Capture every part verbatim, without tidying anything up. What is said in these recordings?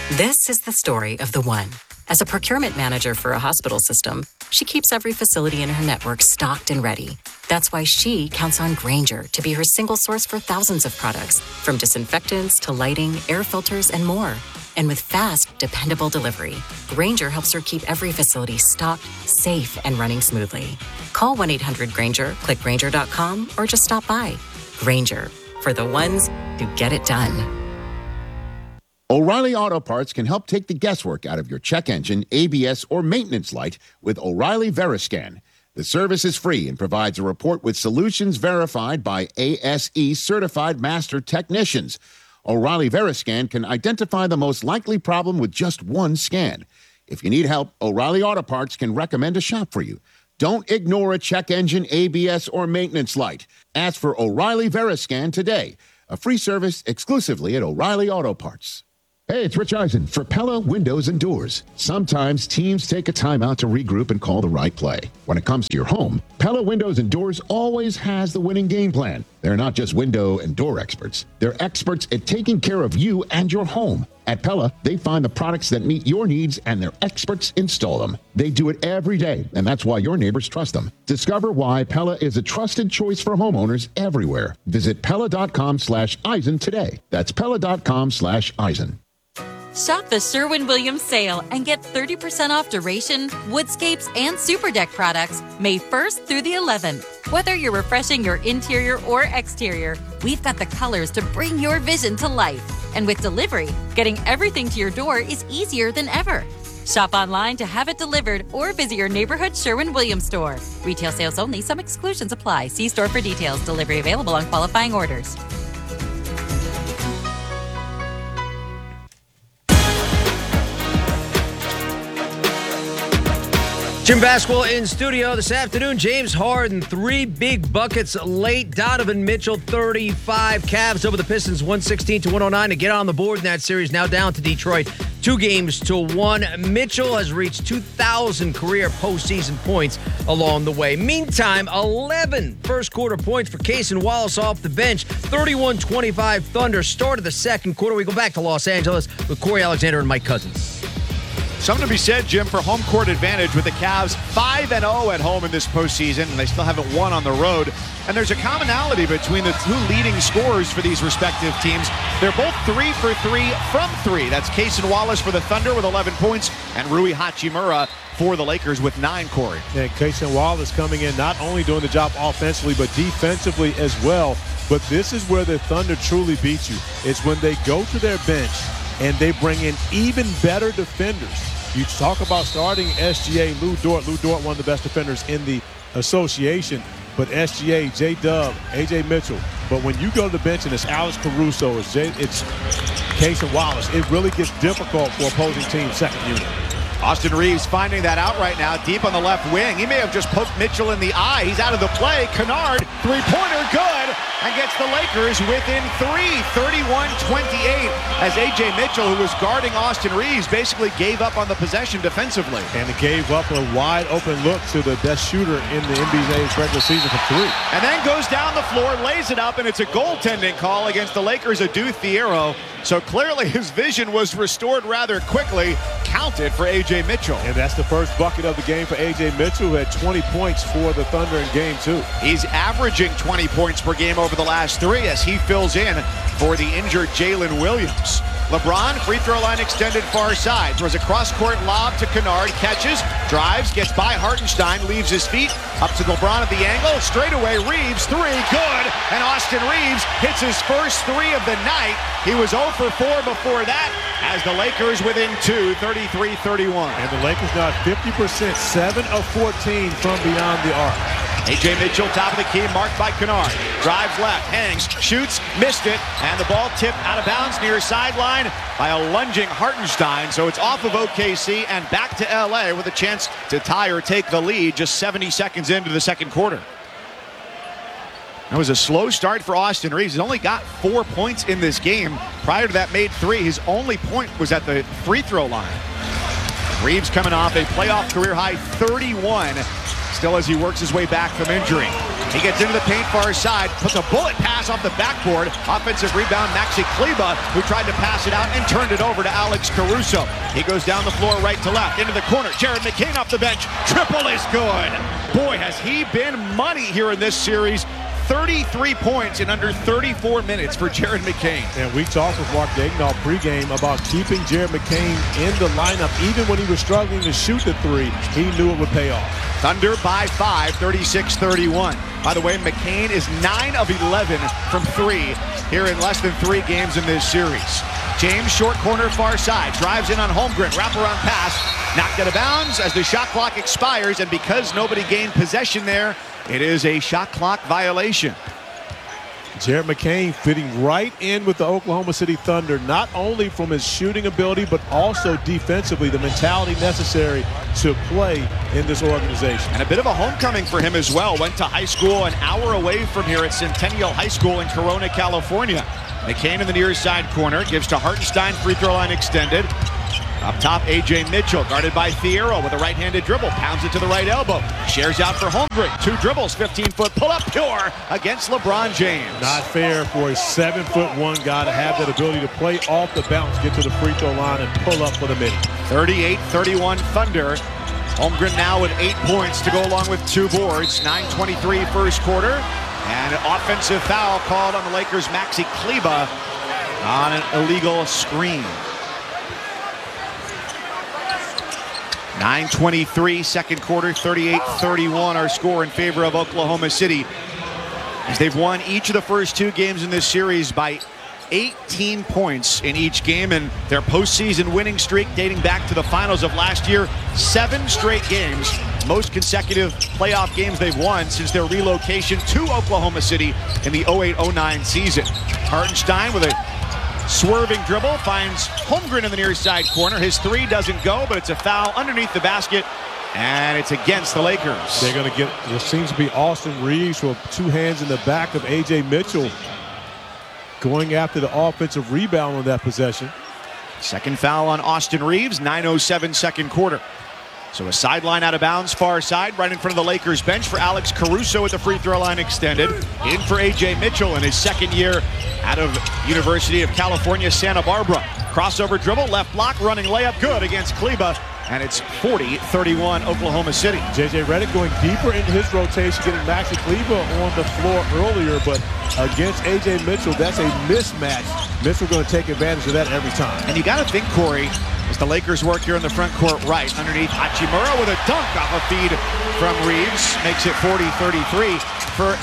This is the story of the one. As a procurement manager for a hospital system, she keeps every facility in her network stocked and ready. That's why she counts on Grainger to be her single source for thousands of products, from disinfectants to lighting, air filters, and more. And with fast, dependable delivery, Grainger helps her keep every facility stocked, safe, and running smoothly. Call one eight hundred Grainger, click Grainger dot com, or just stop by. Grainger, for the ones who get it done. O'Reilly Auto Parts can help take the guesswork out of your check engine, A B S, or maintenance light with O'Reilly Veriscan. The service is free and provides a report with solutions verified by A S E-certified master technicians. O'Reilly Veriscan can identify the most likely problem with just one scan. If you need help, O'Reilly Auto Parts can recommend a shop for you. Don't ignore a check engine, A B S, or maintenance light. Ask for O'Reilly Veriscan today. A free service exclusively at O'Reilly Auto Parts. Hey, it's Rich Eisen for Pella Windows and Doors. Sometimes teams take a timeout to regroup and call the right play. When it comes to your home, Pella Windows and Doors always has the winning game plan. They're not just window and door experts. They're experts at taking care of you and your home. At Pella, they find the products that meet your needs and their experts install them. They do it every day, and that's why your neighbors trust them. Discover why Pella is a trusted choice for homeowners everywhere. Visit Pella.com slash Eisen today. That's Pella.com slash Eisen. Shop the Sherwin-Williams sale and get thirty percent off Duration, Woodscapes, and Super Deck products May first through the eleventh. Whether you're refreshing your interior or exterior, we've got the colors to bring your vision to life. And with delivery, getting everything to your door is easier than ever. Shop online to have it delivered or visit your neighborhood Sherwin-Williams store. Retail sales only. Some exclusions apply. See store for details. Delivery available on qualifying orders. Jim Basketball in studio this afternoon. James Harden, three big buckets late. Donovan Mitchell, thirty-five. Cavs over the Pistons, one sixteen to one oh nine to get on the board in that series. Now down to Detroit, two games to one. Mitchell has reached two thousand career postseason points along the way. Meantime, eleven first-quarter points for Cason Wallace off the bench. thirty-one twenty-five Thunder started the second quarter. We go back to Los Angeles with Corey Alexander and Mike Cousins. Something to be said, Jim, for home court advantage with the Cavs five and oh at home in this postseason, and they still haven't won on the road. And there's a commonality between the two leading scorers for these respective teams. They're both three for three from three. That's Cason Wallace for the Thunder with eleven points, and Rui Hachimura for the Lakers with nine, Corey. And Cason Wallace coming in, not only doing the job offensively, but defensively as well. But this is where the Thunder truly beat you. It's when they go to their bench and they bring in even better defenders. You talk about starting S G A, Lou Dort. Lou Dort, one of the best defenders in the association. But S G A, J-Dub, A J Mitchell. But when you go to the bench and it's Alex Caruso, it's, J, it's Cason Wallace, it really gets difficult for opposing team's second unit. Austin Reeves finding that out right now, deep on the left wing. He may have just poked Mitchell in the eye. He's out of the play. Kennard, three-pointer, good, and gets the Lakers within three, thirty-one twenty-eight, as A J Mitchell, who was guarding Austin Reeves, basically gave up on the possession defensively. And it gave up a wide-open look to the best shooter in the N B A's regular season for three. And then goes down the floor, lays it up, and it's a goaltending call against the Lakers' Adu Thiero. So clearly his vision was restored rather quickly, counted for A J Mitchell. And that's the first bucket of the game for A J Mitchell, who had twenty points for the Thunder in game two. He's averaging twenty points per game over the last three as he fills in for the injured Jalen Williams. LeBron, free throw line extended far side, throws a cross-court lob to Kennard, catches, drives, gets by Hartenstein, leaves his feet, up to LeBron at the angle, straight away, Reeves, three, good, and Austin Reeves hits his first three of the night. He was zero for four before that, as the Lakers within two, thirty-three thirty-one. And the Lakers now at fifty percent, seven of fourteen from beyond the arc. A J Mitchell, top of the key, marked by Kennard. Drives left, hangs, shoots, missed it, and the ball tipped out of bounds near sideline by a lunging Hartenstein. So it's off of O K C and back to L A with a chance to tie or take the lead just seventy seconds into the second quarter. It was a slow start for Austin Reeves. He's only got four points in this game. Prior to that, made three. His only point was at the free throw line. Reeves coming off a playoff career high thirty-one. Still as he works his way back from injury. He gets into the paint far side, puts a bullet pass off the backboard. Offensive rebound, Maxi Kleber, who tried to pass it out and turned it over to Alex Caruso. He goes down the floor right to left, into the corner. Jared McCain off the bench. Triple is good. Boy, has he been money here in this series. thirty-three points in under thirty-four minutes for Jared McCain. And we talked with Mark Daigneault pregame about keeping Jared McCain in the lineup. Even when he was struggling to shoot the three, he knew it would pay off. Thunder by five, thirty-six thirty-one. By the way, McCain is nine of eleven from three here in less than three games in this series. James, short corner, far side, drives in on Holmgren, wraparound pass, knocked out of bounds as the shot clock expires, and because nobody gained possession there, it is a shot clock violation. Jared McCain fitting right in with the Oklahoma City Thunder, not only from his shooting ability, but also defensively, the mentality necessary to play in this organization. And a bit of a homecoming for him as well. Went to high school an hour away from here at Centennial High School in Corona, California. McCain in the near side corner, gives to Hartenstein, free throw line extended. Up top, A J Mitchell, guarded by Thiero with a right-handed dribble. Pounds it to the right elbow. Shares out for Holmgren. Two dribbles, fifteen-foot pull-up, pure against LeBron James. Not fair for a seven-foot-one guy to have that ability to play off the bounce, get to the free throw line, and pull up for the mid. thirty-eight thirty-one Thunder. Holmgren now with eight points to go along with two boards. nine twenty-three first quarter. And an offensive foul called on the Lakers' Maxi Kleber on an illegal screen. nine twenty-three, second quarter, thirty-eight thirty-one, our score in favor of Oklahoma City, as they've won each of the first two games in this series by eighteen points in each game, and their postseason winning streak dating back to the finals of last year, seven straight games, most consecutive playoff games they've won since their relocation to Oklahoma City in the oh eight oh nine season. Hartenstein with a swerving dribble finds Holmgren in the near side corner. His three doesn't go, but it's a foul underneath the basket, and it's against the Lakers. They're going to get, it seems to be Austin Reeves with two hands in the back of A J Mitchell going after the offensive rebound on that possession. Second foul on Austin Reeves, nine oh seven second quarter. So a sideline out of bounds, far side, right in front of the Lakers bench for Alex Caruso with the free throw line extended. In for A J Mitchell in his second year out of University of California, Santa Barbara. Crossover dribble, left block, running layup, good against Kleber. And it's forty thirty-one Oklahoma City. J J Redick going deeper into his rotation, getting Maxi Kleber on the floor earlier, but against A J Mitchell, that's a mismatch. Mitchell going to take advantage of that every time. And you got to think, Corey, as the Lakers work here in the front court right, underneath Hachimura with a dunk off a feed from Reeves, makes it forty thirty-three for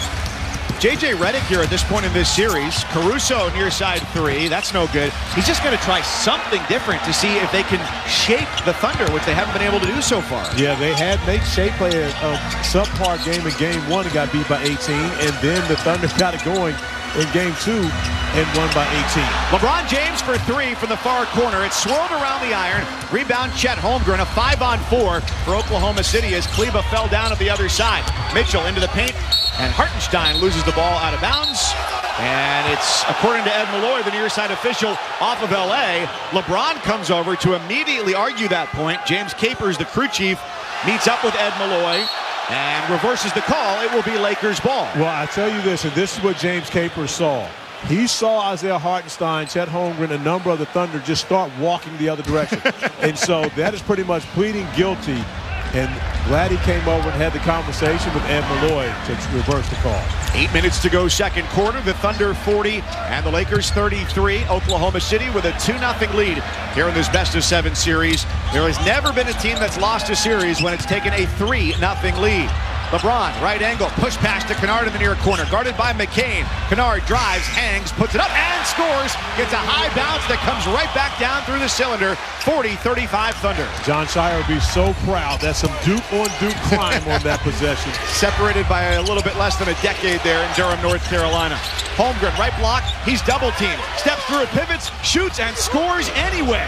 J J Redick here at this point in this series. Caruso near side three, that's no good. He's just going to try something different to see if they can shake the Thunder, which they haven't been able to do so far. Yeah, they had Nate Shea play a, a subpar game in game one and got beat by eighteen, and then the Thunder got it going in game two and won by eighteen. LeBron James for three from the far corner. It's swirled around the iron. Rebound Chet Holmgren, a five on four for Oklahoma City as Kleber fell down at the other side. Mitchell into the paint, and Hartenstein loses the ball out of bounds. And it's, according to Ed Malloy, the near side official, off of L A. LeBron comes over to immediately argue that point. James Capers, the crew chief, meets up with Ed Malloy and reverses the call. It will be Lakers ball. Well, I tell you this, and this is what James Capers saw. He saw Isaiah Hartenstein, Chet Holmgren, a number of the Thunder just start walking the other direction. And so that is pretty much pleading guilty. And glad he came over and had the conversation with Ed Malloy to reverse the call. Eight minutes to go, second quarter. The Thunder forty and the Lakers thirty-three. Oklahoma City with a two nothing lead here in this best of seven series. There has never been a team that's lost a series when it's taken a three nothing lead. LeBron, right angle, push pass to Kennard in the near corner, guarded by McCain. Kennard drives, hangs, puts it up, and scores. Gets a high bounce that comes right back down through the cylinder. forty thirty-five Thunder. Jon Scheyer would be so proud. That's some Duke-on-Duke crime on that possession. Separated by a little bit less than a decade there in Durham, North Carolina. Holmgren, right block, he's double-teamed. Steps through, pivots, shoots, and scores anyway.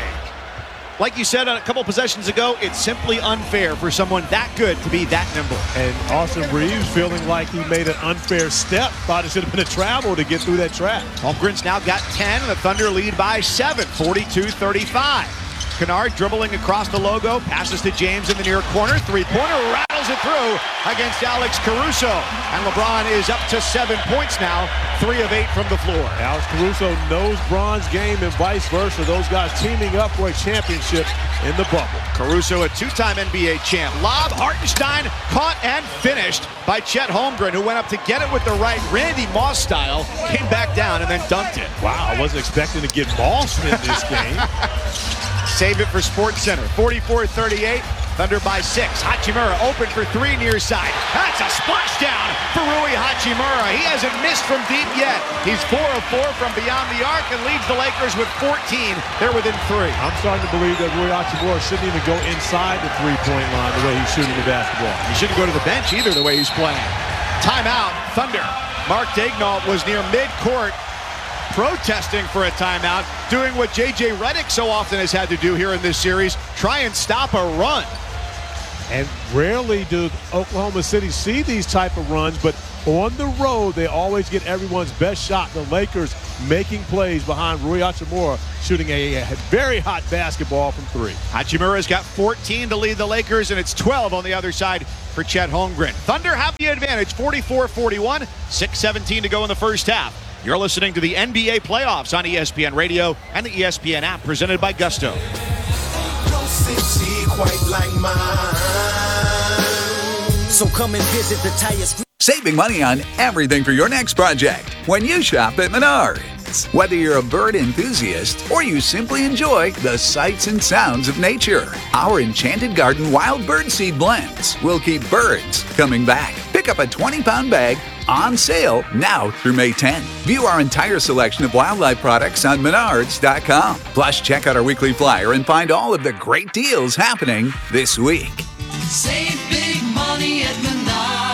Like you said a couple possessions ago, it's simply unfair for someone that good to be that nimble. And Austin Reeves feeling like he made an unfair step. Thought it should have been a travel to get through that trap. Holmgren's now got ten, and the Thunder lead by seven, forty-two thirty-five. Kennard dribbling across the logo, passes to James in the near corner. Three-pointer rattles drills it through against Alex Caruso. And LeBron is up to seven points now, three of eight from the floor. Alex Caruso knows Bron's game and vice versa. Those guys teaming up for a championship in the bubble. Caruso, a two-time N B A champ. Lob, Hartenstein, caught and finished by Chet Holmgren, who went up to get it with the right, Randy Moss style, came back down and then dunked it. Wow, I wasn't expecting to get Moss in this game. Save it for SportsCenter. forty-four thirty-eight. Thunder by six. Hachimura open for three near side. That's a splashdown for Rui Hachimura. He hasn't missed from deep yet. He's four of four from beyond the arc and leads the Lakers with fourteen. They're within three. I'm starting to believe that Rui Hachimura shouldn't even go inside the three-point line the way he's shooting the basketball. He shouldn't go to the bench either the way he's playing. Timeout, Thunder. Mark Daignault was near midcourt protesting for a timeout, doing what J J Redick so often has had to do here in this series, try and stop a run. And rarely do Oklahoma City see these type of runs, but on the road, they always get everyone's best shot. The Lakers making plays behind Rui Hachimura, shooting a, a very hot basketball from three. Hachimura's got fourteen to lead the Lakers, and it's twelve on the other side for Chet Holmgren. Thunder have the advantage, forty-four forty-one, six seventeen to go in the first half. You're listening to the N B A playoffs on E S P N Radio and the E S P N app, presented by Gusto. Quite like mine. So come and visit the tire. Saving money on everything for your next project when you shop at Menards. Whether you're a bird enthusiast or you simply enjoy the sights and sounds of nature, our Enchanted Garden Wild Birdseed Blends will keep birds coming back. Pick up a twenty-pound bag on sale now through May tenth. View our entire selection of wildlife products on menards dot com. Plus, check out our weekly flyer and find all of the great deals happening this week. Save big money at Menards.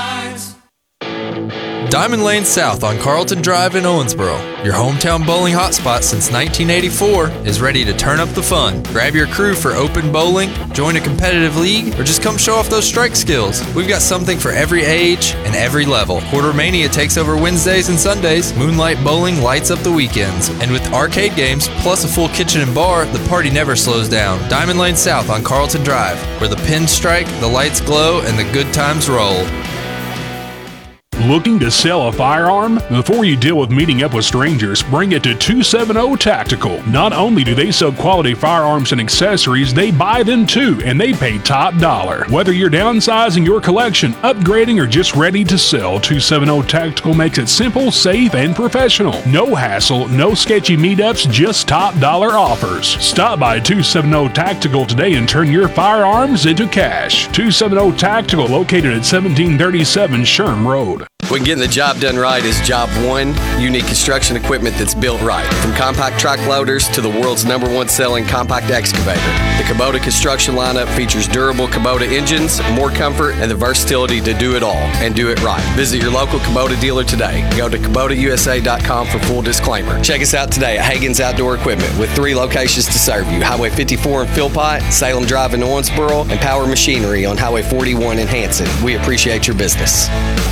Diamond Lane South on Carlton Drive in Owensboro, your hometown bowling hotspot since nineteen eighty-four, is ready to turn up the fun. Grab your crew for open bowling, join a competitive league, or just come show off those strike skills. We've got something for every age and every level. Quartermania takes over Wednesdays and Sundays. Moonlight Bowling lights up the weekends. And with arcade games, plus a full kitchen and bar, the party never slows down. Diamond Lane South on Carlton Drive, where the pins strike, the lights glow, and the good times roll. Looking to sell a firearm? Before you deal with meeting up with strangers, bring it to two seventy Tactical. Not only do they sell quality firearms and accessories, they buy them too, and they pay top dollar. Whether you're downsizing your collection, upgrading, or just ready to sell, two seventy Tactical makes it simple, safe, and professional. No hassle, no sketchy meetups, just top dollar offers. Stop by two seventy Tactical today and turn your firearms into cash. two seventy Tactical, located at seventeen thirty-seven Sherm Road. When getting the job done right is job one, you need construction equipment that's built right. From compact track loaders to the world's number one selling compact excavator, the Kubota construction lineup features durable Kubota engines, more comfort, and the versatility to do it all and do it right. Visit your local Kubota dealer today. Go to Kubota U S A dot com for full disclaimer. Check us out today at Hagen's Outdoor Equipment with three locations to serve you. Highway fifty-four in Philpott, Salem Drive in Owensboro, and Power Machinery on Highway forty-one in Hanson. We appreciate your business.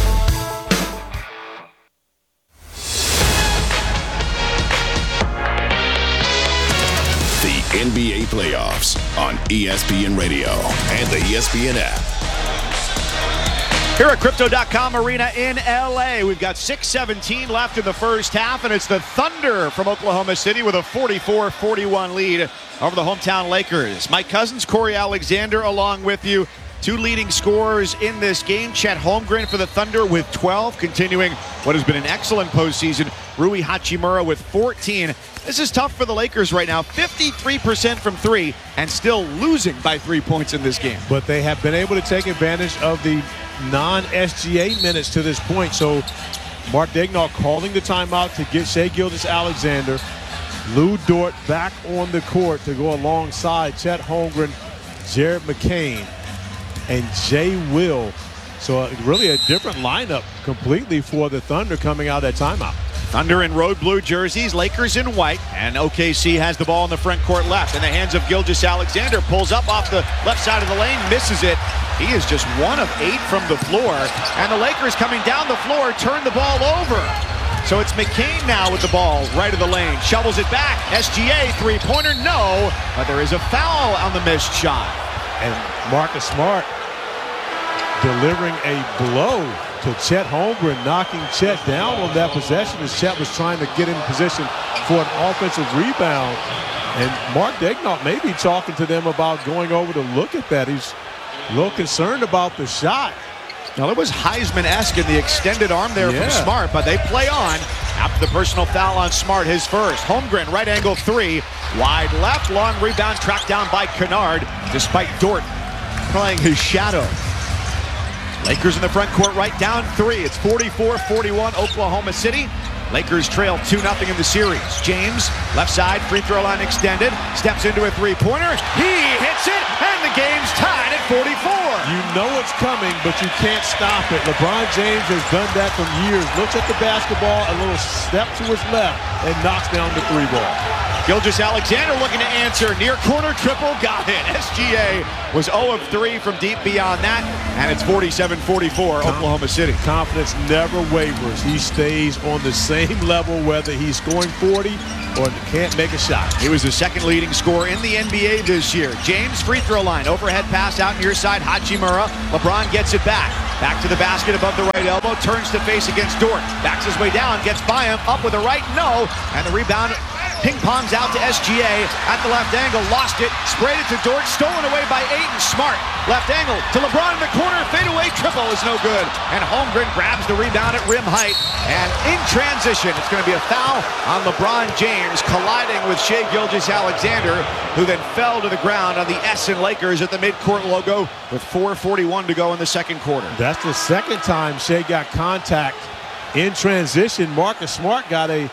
N B A playoffs on E S P N Radio and the E S P N app. Here at Crypto dot com Arena in L A, we've got six seventeen left in the first half, and it's the Thunder from Oklahoma City with a forty-four forty-one lead over the hometown Lakers. Mike Cousins, Corey Alexander along with you. Two leading scorers in this game. Chet Holmgren for the Thunder with twelve, continuing what has been an excellent postseason. Rui Hachimura with fourteen. This is tough for the Lakers right now. fifty-three percent from three and still losing by three points in this game. But they have been able to take advantage of the non-S G A minutes to this point. So Mark Daignault calling the timeout to get Shai Gilgeous-Alexander. Lou Dort back on the court to go alongside Chet Holmgren, Jared McCain, and Jay Will. So uh, really a different lineup completely for the Thunder coming out of that timeout. Thunder in road blue jerseys, Lakers in white, and O K C has the ball in the front court left. In the hands of Gilgeous-Alexander, pulls up off the left side of the lane, misses it. He is just one of eight from the floor, and the Lakers coming down the floor turn the ball over. So it's McCain now with the ball right of the lane, shovels it back. S G A three-pointer, no, but there is a foul on the missed shot. And Marcus Smart delivering a blow to Chet Holmgren, knocking Chet down on that possession as Chet was trying to get in position for an offensive rebound. And Mark Daigneault may be talking to them about going over to look at that. He's a little concerned about the shot. Now, it was Heisman-esque in the extended arm there Yeah. from Smart, but they play on after the personal foul on Smart, his first. Holmgren, right angle three, wide left, long rebound tracked down by Kennard, despite Dort playing his shadow. Lakers in the front court right down three. It's forty-four forty-one Oklahoma City. Lakers trail two nothing in the series. James, left side, free throw line extended, steps into a three-pointer. He hits it, and the game's tied at forty-four. You know it's coming, but you can't stop it. LeBron James has done that for years. Looks at the basketball, a little step to his left, and knocks down the three ball. Gilgeous-Alexander looking to answer. Near corner triple, got it. S G A was zero of three from deep beyond that, and it's forty-seven forty-four Oklahoma City. Confidence never wavers. He stays on the same level whether he's scoring forty or can't make a shot. He was the second leading scorer in the N B A this year. James, free throw line, overhead pass out near side, Hachimura. LeBron gets it back. Back to the basket above the right elbow, turns to face against Dort. Backs his way down, gets by him, up with a right, no. And the rebound ping-pongs out to S G A at the left angle, lost it, sprayed it to Dort, stolen away by Ayton. Smart, left angle to LeBron in the corner, fadeaway triple is no good. And Holmgren grabs the rebound at rim height. And in transition, it's going to be a foul on LeBron James, colliding with Shai Gilgeous-Alexander, who then fell to the ground on the S in Lakers at the midcourt logo with four forty-one to go in the second quarter. That's the second time Shai got contact in transition. Marcus Smart got a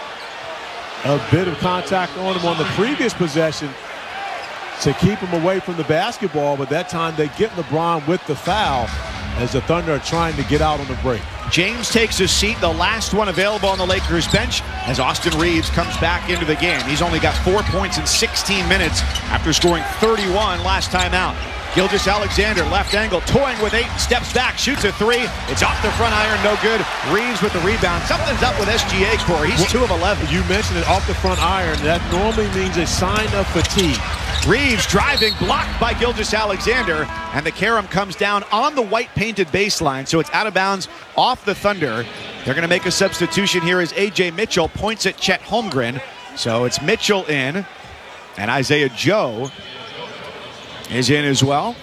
a bit of contact on him on the previous possession to keep him away from the basketball, but that time they get LeBron with the foul as the Thunder are trying to get out on the break. James takes his seat, the last one available on the Lakers bench, as Austin Reeves comes back into the game. He's only got four points in sixteen minutes after scoring thirty-one last time out. Gilgeous-Alexander, left angle, toying with eight, steps back, shoots a three. It's off the front iron, no good. Reeves with the rebound. Something's up with S G A, Corey. He's two of eleven. You mentioned it, off the front iron. That normally means a sign of fatigue. Reeves driving, blocked by Gilgeous-Alexander, and the carom comes down on the white painted baseline, so it's out of bounds off the Thunder. They're going to make a substitution here as A J Mitchell points at Chet Holmgren. So it's Mitchell in, and Isaiah Joe is in as well.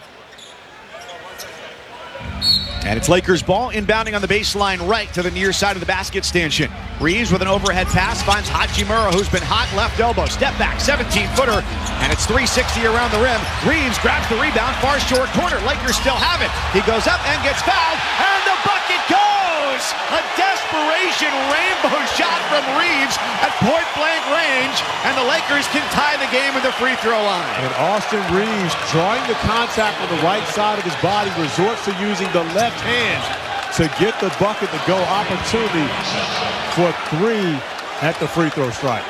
And it's Lakers ball, inbounding on the baseline right to the near side of the basket stanchion. Reeves with an overhead pass finds Hachimura, who's been hot, left elbow. Step back, seventeen-footer, and it's three sixty around the rim. Reeves grabs the rebound, far short corner. Lakers still have it. He goes up and gets fouled, and the bucket goes! A desperation rainbow shot from Reeves at point-blank range, and the Lakers can tie the game with the free throw line. And Austin Reeves, drawing the contact on the right side of his body, resorts to using the left hand to get the bucket to go. Opportunity for three at the free throw strike.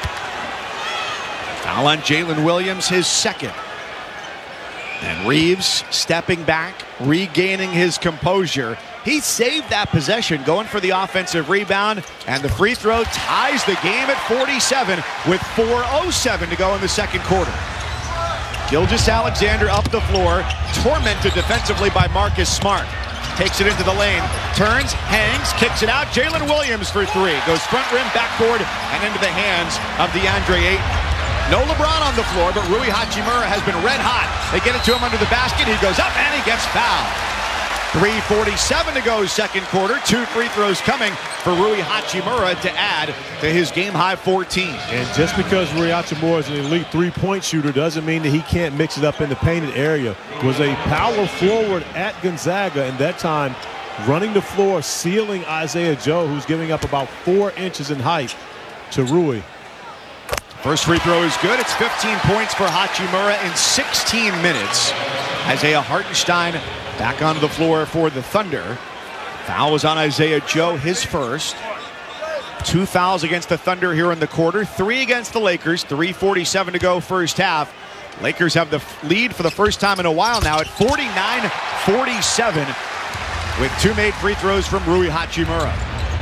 Foul on Jalen Williams, his second. And Reeves stepping back, regaining his composure. He saved that possession, going for the offensive rebound, and the free throw ties the game at forty-seven with four oh seven to go in the second quarter. Gilgeous-Alexander up the floor, tormented defensively by Marcus Smart. Takes it into the lane, turns, hangs, kicks it out. Jalen Williams for three. Goes front rim, backboard, and into the hands of DeAndre Ayton. No LeBron on the floor, but Rui Hachimura has been red hot. They get it to him under the basket. He goes up, and he gets fouled. three forty-seven to go second quarter. Two free throws coming for Rui Hachimura to add to his game-high fourteen. And just because Rui Hachimura is an elite three-point shooter doesn't mean that he can't mix it up in the painted area. Was a power forward at Gonzaga, and that time running the floor, sealing Isaiah Joe, who's giving up about four inches in height to Rui. First free throw is good. It's fifteen points for Hachimura in sixteen minutes. Isaiah Hartenstein back onto the floor for the Thunder. Foul was on Isaiah Joe, his first. Two fouls against the Thunder here in the quarter. Three against the Lakers. three forty-seven to go first half. Lakers have the lead for the first time in a while now at forty-nine forty-seven with two made free throws from Rui Hachimura.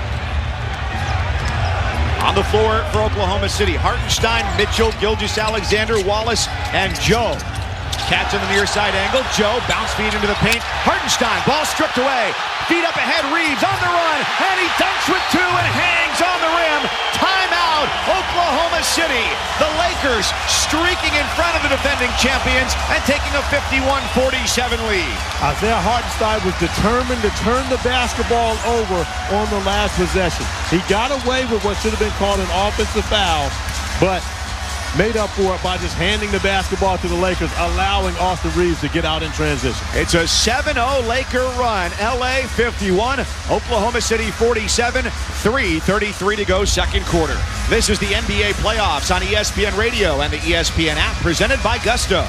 On the floor for Oklahoma City, Hartenstein, Mitchell, Gilgeous-Alexander, Wallace, and Joe. Catch on the near side angle. Joe, bounce feed into the paint. Hartenstein, ball stripped away. Feet up ahead, Reeves on the run. And he dunks with two and hangs on the rim. Timeout, Oklahoma City. The Lakers streaking in front of the defending champions and taking a fifty-one forty-seven lead. Isaiah Hartenstein was determined to turn the basketball over on the last possession. He got away with what should have been called an offensive foul, but made up for it by just handing the basketball to the Lakers, allowing Austin Reeves to get out in transition. It's a seven oh Laker run. L A fifty-one, Oklahoma City forty-seven, three thirty-three to go second quarter. This is the N B A playoffs on E S P N Radio and the E S P N app, presented by Gusto.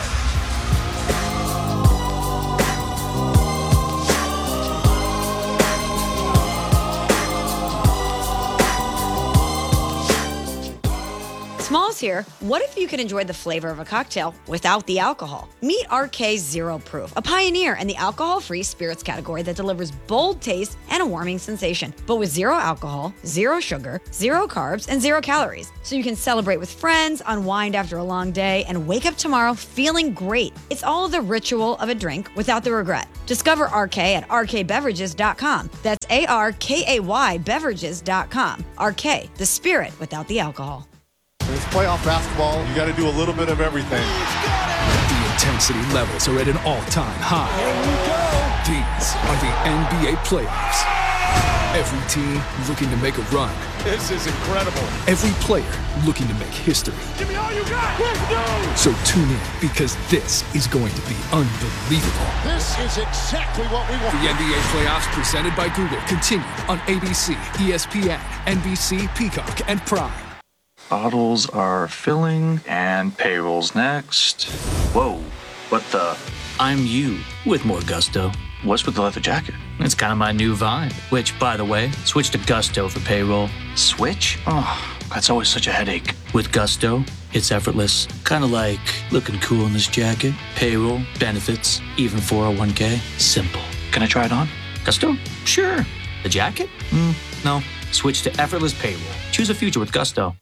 Smalls here. What if you could enjoy the flavor of a cocktail without the alcohol? Meet R K Zero Proof, a pioneer in the alcohol-free spirits category that delivers bold taste and a warming sensation, but with zero alcohol, zero sugar, zero carbs, and zero calories. So you can celebrate with friends, unwind after a long day, and wake up tomorrow feeling great. It's all the ritual of a drink without the regret. Discover R K at R K beverages dot com. That's A R K A Y beverages dot com. R K, the spirit without the alcohol. It's playoff basketball. You got to do a little bit of everything. The intensity levels are at an all-time high. These are the N B A playoffs. Every team looking to make a run. This is incredible. Every player looking to make history. Give me all you got. Let's go. So tune in, because this is going to be unbelievable. This is exactly what we want. The N B A playoffs, presented by Google, continue on A B C, E S P N, N B C, Peacock, and Prime. Bottles are filling, and payroll's next. Whoa, what the? I'm you with more Gusto. What's with the leather jacket? It's kind of my new vibe. Which, by the way, switch to Gusto for payroll. Switch? Oh, that's always such a headache. With Gusto, it's effortless. Kind of like looking cool in this jacket. Payroll, benefits, even four oh one k. Simple. Can I try it on? Gusto? Sure. The jacket? Mm, no. Switch to effortless payroll. Choose a future with Gusto.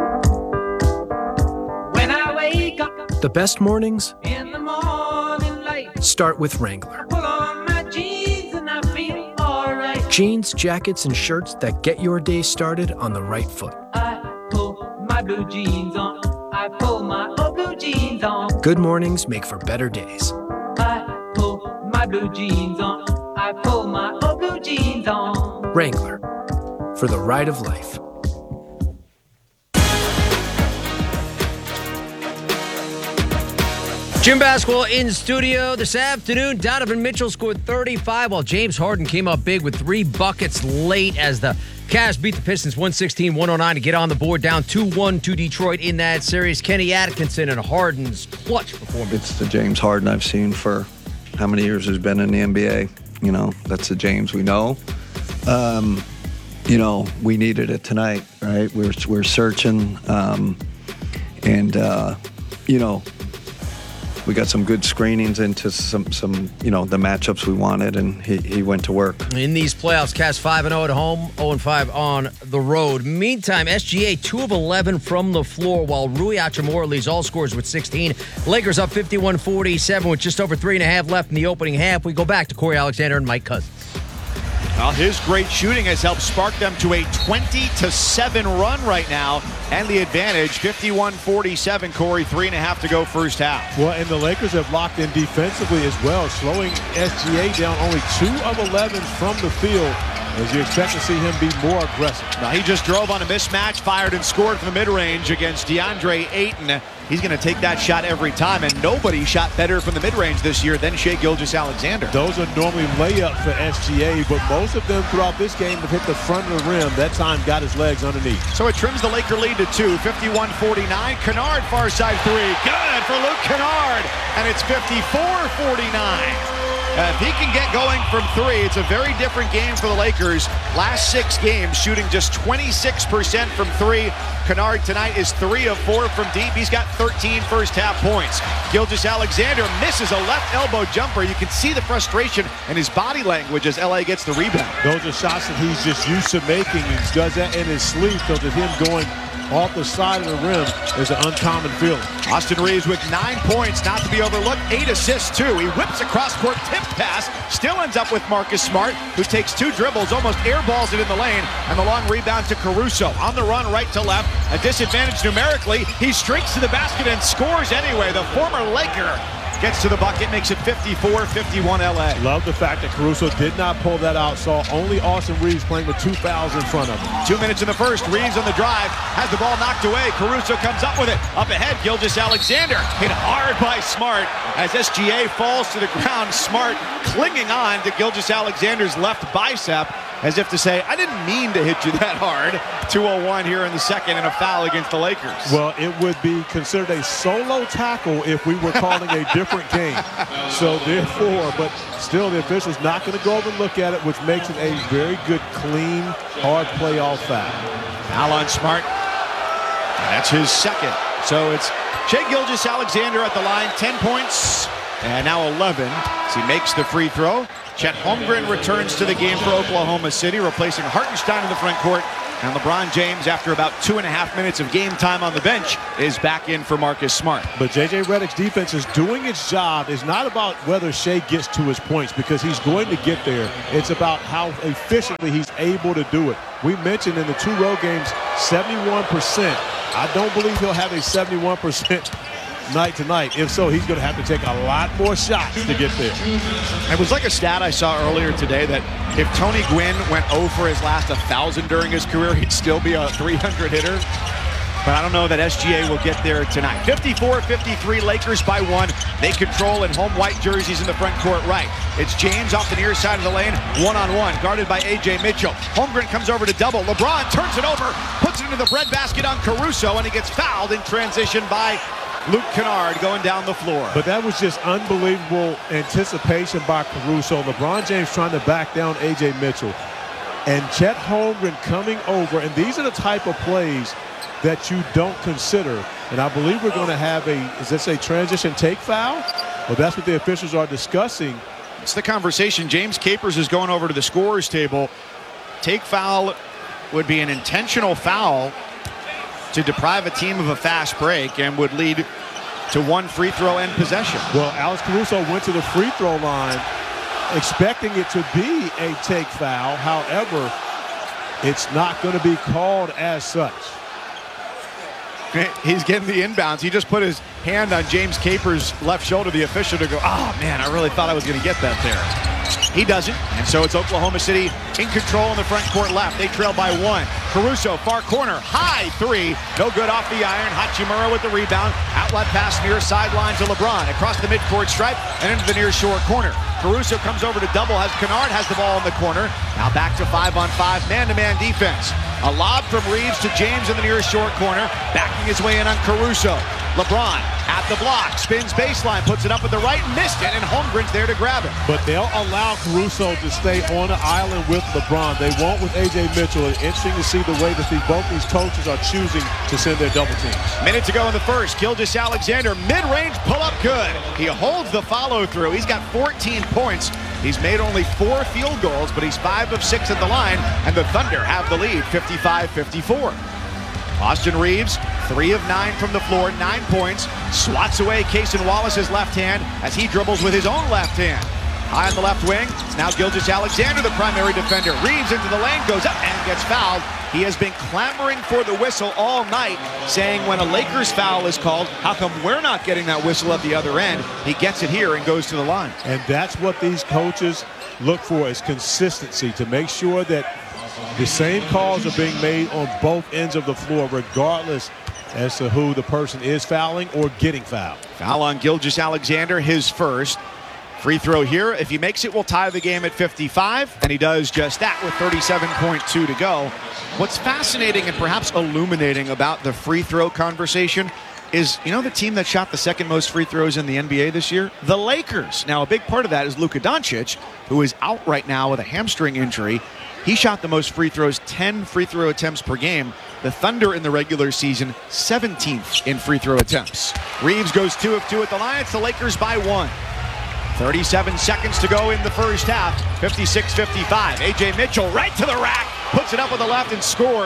The best mornings in the morning light. Start with Wrangler. Pull on my jeans and I feel all right. Jeans, jackets, and shirts that get your day started on the right foot. I pull my blue jeans on. I pull my old blue jeans on. Good mornings make for better days. I pull my blue jeans on. I pull my old blue jeans on. Wrangler, for the ride of life. Gym basketball in studio this afternoon. Donovan Mitchell scored thirty-five, while James Harden came up big with three buckets late as the Cavs beat the Pistons one sixteen one oh nine to get on the board, down two one to Detroit in that series. Kenny Atkinson and Harden's clutch performance. It's the James Harden I've seen for how many years he's been in the N B A. You know, that's the James we know. Um, you know, we needed it tonight, right? We're, we're searching, um, and, uh, you know, we got some good screenings into some, some, you know, the matchups we wanted, and he, he went to work. In these playoffs, Cavs five and oh at home, oh and five on the road. Meantime, S G A two of eleven from the floor, while Rui Hachimura leads all scores with sixteen. Lakers up fifty-one forty-seven with just over three and a half left in the opening half. We go back to Corey Alexander and Mike Cousins. Well, his great shooting has helped spark them to a twenty to seven run right now, and the advantage fifty-one forty-seven. Corey, three and a half to go first half. Well, and the Lakers have locked in defensively as well, slowing S G A down, only two of eleven from the field, as you expect to see him be more aggressive. Now, he just drove on a mismatch, fired and scored from the mid-range against DeAndre Ayton. He's going to take that shot every time, and nobody shot better from the mid-range this year than Shai Gilgeous-Alexander. Those are normally layups for S G A, but most of them throughout this game have hit the front of the rim. That time got his legs underneath. So it trims the Laker lead to two, fifty-one forty-nine. Kennard, far side three. Good for Luke Kennard, and it's fifty-four forty-nine. Uh, if he can get going from three, it's a very different game for the Lakers. Last six games, shooting just twenty-six percent from three. Kennard tonight is three of four from deep. He's got thirteen first-half points. Gilgeous-Alexander misses a left elbow jumper. You can see the frustration in his body language as L A gets the rebound. Those are shots that he's just used to making. He does that in his sleep, so that him going off the side of the rim is an uncommon feeling. Austin Reeves with nine points, not to be overlooked, eight assists too. He whips a cross-court tip pass, still ends up with Marcus Smart, who takes two dribbles, almost airballs it in the lane, and the long rebound to Caruso. On the run, right to left, a disadvantage numerically. He streaks to the basket and scores anyway. The former Laker gets to the bucket, makes it fifty-four fifty-one L A. Love the fact that Caruso did not pull that out. Saw only Austin Reeves playing with two fouls in front of him. Two minutes in the first. Reeves on the drive, has the ball knocked away. Caruso comes up with it. Up ahead, Gilgeous-Alexander hit hard by Smart as S G A falls to the ground. Smart clinging on to Gilgeous-Alexander's left bicep, as if to say, I didn't mean to hit you that hard. two oh one here in the second and a foul against the Lakers. Well, it would be considered a solo tackle if we were calling a different game. So therefore, but still the official's not going to go over and look at it, which makes it a very good, clean, hard playoff foul. Foul on Smart. And that's his second. So it's Shai Gilgeous-Alexander at the line, ten points, and now eleven as he makes the free throw. Chet Holmgren returns to the game for Oklahoma City, replacing Hartenstein in the front court. And LeBron James, after about two and a half minutes of game time on the bench, is back in for Marcus Smart. But J J Redick's defense is doing its job. It's not about whether Shai gets to his points, because he's going to get there. It's about how efficiently he's able to do it. We mentioned in the two road games, seventy-one percent. I don't believe he'll have a seventy-one percent night to night. If so, he's going to have to take a lot more shots to get there. It was like a stat I saw earlier today that if Tony Gwynn went oh for his last one thousand during his career, he'd still be a three hundred hitter. But I don't know that S G A will get there tonight. fifty-four fifty-three, Lakers by one. They control in home white jerseys in the front court right. It's James off the near side of the lane, one-on-one, guarded by A J Mitchell. Holmgren comes over to double. LeBron turns it over, puts it into the breadbasket on Caruso, and he gets fouled in transition by Luke Kennard going down the floor. But that was just unbelievable anticipation by Caruso. LeBron James trying to back down A J Mitchell. And Chet Holmgren coming over. And these are the type of plays that you don't consider. And I believe we're going to have a, is this a transition take foul? Well, that's what the officials are discussing. It's the conversation. James Capers is going over to the scorer's table. Take foul would be an intentional foul to deprive a team of a fast break and would lead to one free throw and possession. Well, Alex Caruso went to the free throw line expecting it to be a take foul. However, it's not going to be called as such. He's getting the inbounds. He just put his hand on James Capers' left shoulder, the official, to go, oh man, I really thought I was going to get that there. He doesn't, and so it's Oklahoma City in control in the front court left. They trail by one. Caruso, far corner, high three. No good off the iron. Hachimura with the rebound. Outlet pass near sideline to LeBron. Across the midcourt stripe and into the near shore corner. Caruso comes over to double. Has Kennard has the ball in the corner. Now back to five on five, man-to-man defense. A lob from Reeves to James in the near short corner. Backing his way in on Caruso. LeBron at the block, spins baseline, puts it up with the right, missed it, and Holmgren's there to grab it. But they'll allow Caruso to stay on the island with LeBron. They won't with A J Mitchell. It's interesting to see the way that the, both these coaches are choosing to send their double teams. Minute to go in the first. Gilgeous-Alexander, mid-range pull-up good. He holds the follow-through. He's got fourteen points. He's made only four field goals, but he's five of six at the line, and the Thunder have the lead, fifty-five fifty-four. Austin Reeves, three of nine from the floor, nine points. Swats away Cason Wallace's left hand as he dribbles with his own left hand. High on the left wing, it's now Gilgeous-Alexander, the primary defender. Reeves into the lane, goes up and gets fouled. He has been clamoring for the whistle all night, saying when a Lakers foul is called, how come we're not getting that whistle at the other end? He gets it here and goes to the line. And that's what these coaches look for, is consistency, to make sure that the same calls are being made on both ends of the floor, regardless as to who the person is fouling or getting fouled. Foul on Gilgeous-Alexander, his first. Free throw here. If he makes it, we'll tie the game at fifty-five, and he does just that with thirty-seven point two to go. What's fascinating and perhaps illuminating about the free throw conversation is, you know, the team that shot the second most free throws in the N B A this year? The Lakers. Now, a big part of that is Luka Doncic, who is out right now with a hamstring injury. He shot the most free throws, ten free throw attempts per game. The Thunder in the regular season, seventeenth in free throw attempts. Reeves goes two of two at the line. It's the Lakers by one. thirty-seven seconds to go in the first half. fifty-six fifty-five. A J Mitchell right to the rack. Puts it up with the left and scores.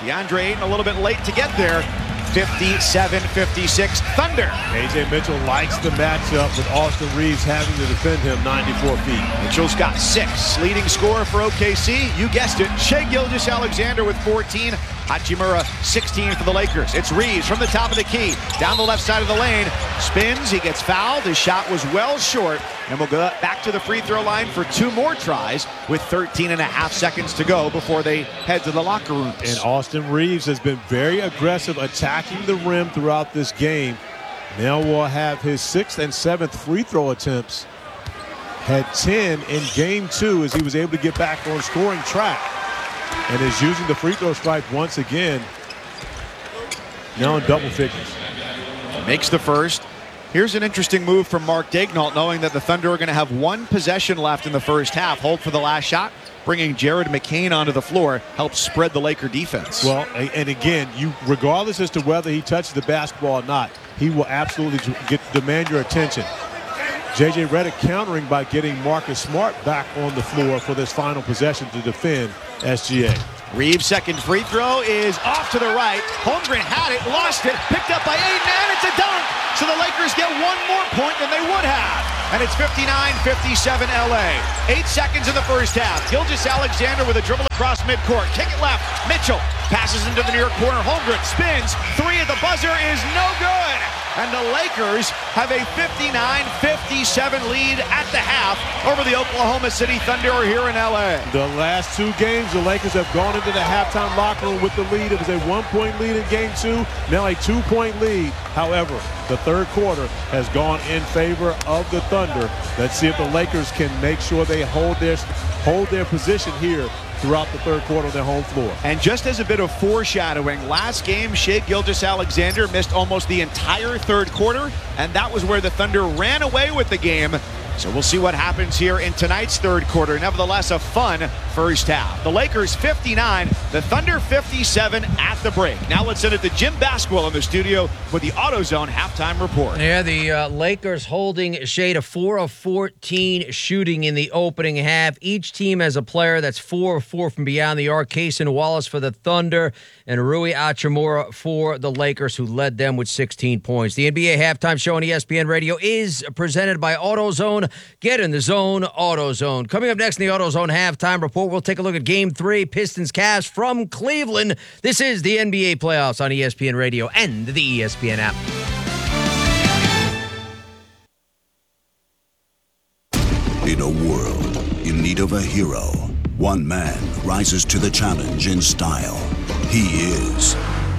DeAndre Ayton a little bit late to get there. fifty-seven fifty-six Thunder. A J Mitchell likes the matchup with Austin Reeves having to defend him ninety-four feet. Mitchell's got six. Leading scorer for O K C, you guessed it, Shai Gilgeous-Alexander with fourteen. Hachimura, sixteen for the Lakers. It's Reeves from the top of the key. Down the left side of the lane. Spins, he gets fouled. His shot was well short. And we'll go back to the free throw line for two more tries with thirteen and a half seconds to go before they head to the locker rooms. And Austin Reeves has been very aggressive attacking the rim throughout this game. Now will have his sixth and seventh free throw attempts. Had ten in game two as he was able to get back on scoring track. And is using the free throw stripe once again. Now in double figures. Makes the first. Here's an interesting move from Mark Daignault, knowing that the Thunder are going to have one possession left in the first half. Hold for the last shot. Bringing Jared McCain onto the floor helps spread the Laker defense. Well, and again, you regardless as to whether he touches the basketball or not, he will absolutely get demand your attention. J J Redick countering by getting Marcus Smart back on the floor for this final possession to defend S G A. Reeves' second free throw is off to the right. Holmgren had it, lost it, picked up by Ayton, and it's a dunk. So the Lakers get one more point than they would have. And it's fifty-nine fifty-seven L A. Eight seconds in the first half. Gilgeous-Alexander with a dribble across midcourt. Kick it left. Mitchell passes into the near corner. Holmgren spins. Three at the buzzer is no good. And the Lakers have a fifty-nine fifty-seven lead at the half over the Oklahoma City Thunder here in L A. The last two games, the Lakers have gone into the halftime locker room with the lead. It was a one-point lead in game two, now a two-point lead. However, the third quarter has gone in favor of the Thunder. Let's see if the Lakers can make sure they hold their hold their position here throughout the third quarter on their home floor. And just as a bit of foreshadowing, last game, Shai Gilgeous-Alexander missed almost the entire third quarter, and that was where the Thunder ran away with the game. So we'll see what happens here in tonight's third quarter. Nevertheless, a fun first half. The Lakers fifty-nine, the Thunder fifty-seven at the break. Now let's send it to Jim Basquil in the studio with the AutoZone halftime report. Yeah, the uh, Lakers holding Shai to four of fourteen shooting in the opening half. Each team has a player that's four of four from beyond the arc. Cason Wallace for the Thunder and Rui Hachimura for the Lakers, who led them with sixteen points. The N B A halftime show on E S P N Radio is presented by AutoZone. Get in the zone, AutoZone. Coming up next in the AutoZone halftime report, we'll take a look at Game three, Pistons-Cavs from Cleveland. This is the N B A playoffs on E S P N Radio and the E S P N app. In a world in need of a hero, one man rises to the challenge in style. He is...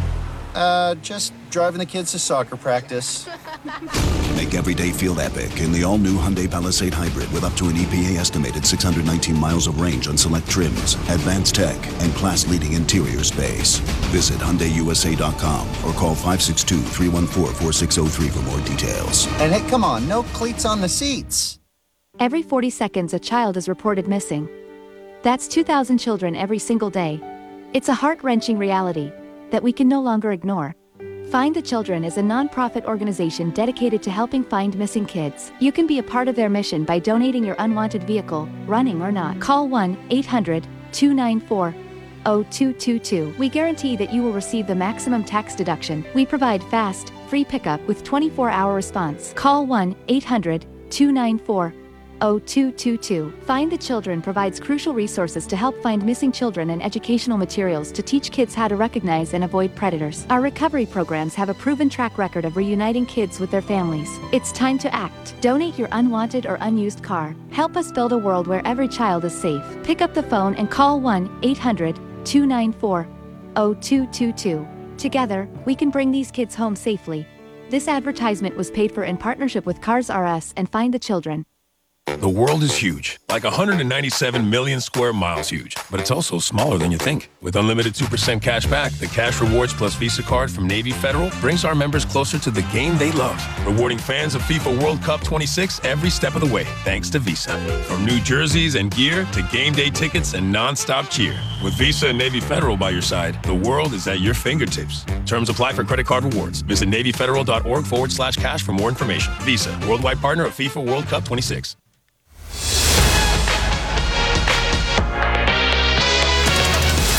Uh, just driving the kids to soccer practice. Make every day feel epic in the all-new Hyundai Palisade Hybrid with up to an E P A-estimated six hundred nineteen miles of range on select trims, advanced tech, and class-leading interior space. Visit Hyundai U S A dot com or call five six two, three one four, four six zero three for more details. And hey, come on, no cleats on the seats. Every forty seconds, a child is reported missing. That's two thousand children every single day. It's a heart-wrenching reality that we can no longer ignore. Find the Children is a non-profit organization dedicated to helping find missing kids. You can be a part of their mission by donating your unwanted vehicle, running or not. Call one eight hundred, two nine four, zero two two two. We guarantee that you will receive the maximum tax deduction. We provide fast, free pickup with twenty-four hour response. Call one eight hundred, two nine four, zero two two two. Find the Children provides crucial resources to help find missing children and educational materials to teach kids how to recognize and avoid predators. Our recovery programs have a proven track record of reuniting kids with their families. It's time to act. Donate your unwanted or unused car. Help us build a world where every child is safe. Pick up the phone and call one eight hundred, two nine four, zero two two two. Together, we can bring these kids home safely. This advertisement was paid for in partnership with Cars R Us and Find the Children. The world is huge, like one hundred ninety-seven million square miles huge, but it's also smaller than you think. With unlimited two percent cash back, the Cash Rewards Plus Visa card from Navy Federal brings our members closer to the game they love, rewarding fans of FIFA World Cup twenty-six every step of the way, thanks to Visa. From new jerseys and gear to game day tickets and non-stop cheer. With Visa and Navy Federal by your side, the world is at your fingertips. Terms apply for credit card rewards. Visit NavyFederal.org forward slash cash for more information. Visa, worldwide partner of FIFA World Cup twenty-six.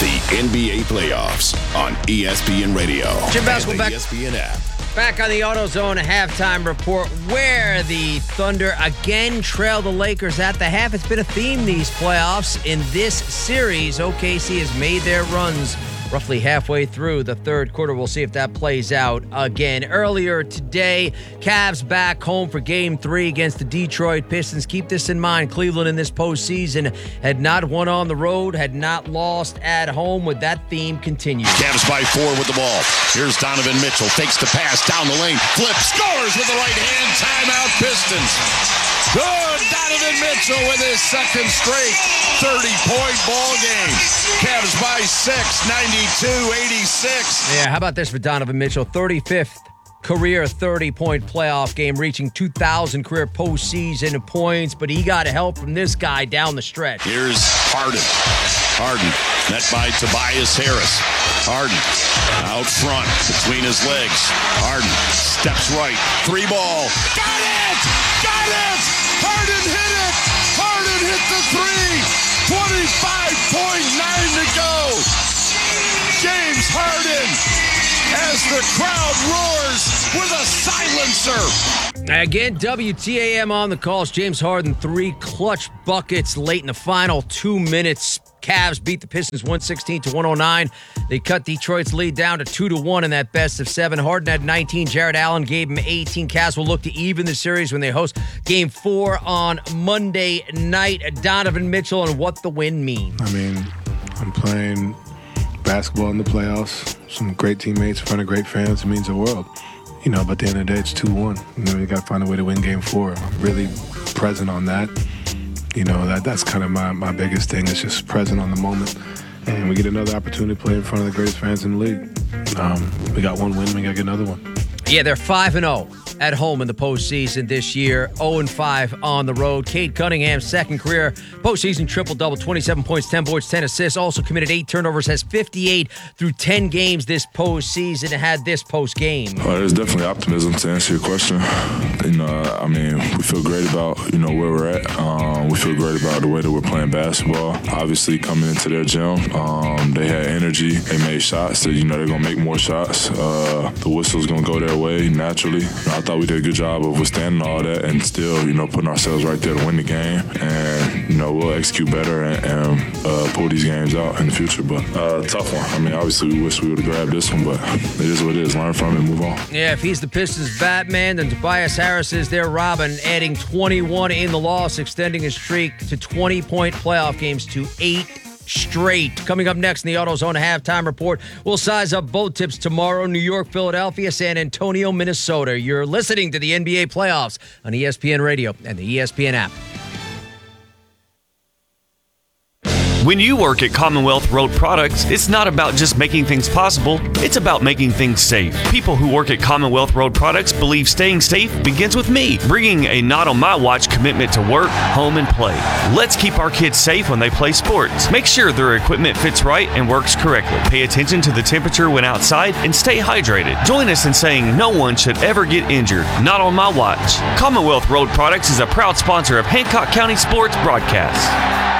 The N B A playoffs on E S P N Radio. Jim Basketball and the back. E S P N app. Back on the AutoZone halftime report, where the Thunder again trail the Lakers at the half. It's been a theme these playoffs. In this series, O K C has made their runs roughly halfway through the third quarter. We'll see if that plays out again. Earlier today, Cavs back home for game three against the Detroit Pistons. Keep this in mind. Cleveland in this postseason had not won on the road, had not lost at home. With that theme continued. Cavs by four with the ball. Here's Donovan Mitchell. Takes the pass down the lane. Flip. Scores with the right hand. Timeout Pistons. Good. Donovan Mitchell with his second straight thirty-point ball game. Cavs by six. ninety-two eighty-six. Yeah, how about this for Donovan Mitchell? thirty-fifth career thirty-point playoff game, reaching two thousand career postseason points, but he got help from this guy down the stretch. Here's Harden. Harden, met by Tobias Harris. Harden, out front, between his legs. Harden, steps right, three ball. Got it! Got it! Harden hit it! Harden hit the three! twenty-five point nine to go! James Harden, as the crowd roars with a silencer. Again, W T A M on the calls. James Harden, three clutch buckets late in the final two minutes. Cavs beat the Pistons one sixteen to one oh nine. They cut Detroit's lead down to two to one in that best of seven. Harden had nineteen. Jared Allen gave him eighteen. Cavs will look to even the series when they host game four on Monday night. Donovan Mitchell and what the win means. I mean, I'm playing basketball in the playoffs. Some great teammates in front of great fans. It means the world. You know, but at the end of the day, it's two one. You know, you got to find a way to win game four. I'm really present on that. You know, that that's kind of my, my biggest thing. It's just present on the moment. And we get another opportunity to play in front of the greatest fans in the league. Um, we got one win, we got to get another one. Yeah, they're five and oh at home in the postseason this year, oh and five on the road. Cade Cunningham's second career postseason triple-double, twenty-seven points, ten boards, ten assists, also committed eight turnovers, has fifty-eight through ten games this postseason, had this post-game. Uh, there's definitely optimism to answer your question. You know, I mean, we feel great about, you know, where we're at. Um, we feel great about the way that we're playing basketball. Obviously, coming into their gym, um, they had energy. They made shots that, you know, they're going to make more shots. Uh, the whistle's going to go their way naturally. You know, I thought we did a good job of withstanding all that and still, you know, putting ourselves right there to win the game. And, you know, we'll execute better and, and uh, pull these games out in the future. But uh, tough one. I mean, obviously, we wish we would have grabbed this one, but it is what it is. Learn from it and move on. Yeah, if he's the Pistons' Batman, then Tobias Harris is their Robin, adding twenty-one in the loss, extending his streak to twenty-point playoff games to eight straight. Coming up next in the AutoZone halftime report, we'll size up both tips tomorrow. New York, Philadelphia, San Antonio, Minnesota. You're listening to the N B A playoffs on E S P N Radio and the E S P N app. When you work at Commonwealth Road Products, it's not about just making things possible, it's about making things safe. People who work at Commonwealth Road Products believe staying safe begins with me, bringing a not on my watch commitment to work, home, and play. Let's keep our kids safe when they play sports. Make sure their equipment fits right and works correctly. Pay attention to the temperature when outside and stay hydrated. Join us in saying no one should ever get injured. Not on my watch. Commonwealth Road Products is a proud sponsor of Hancock County Sports Broadcasts.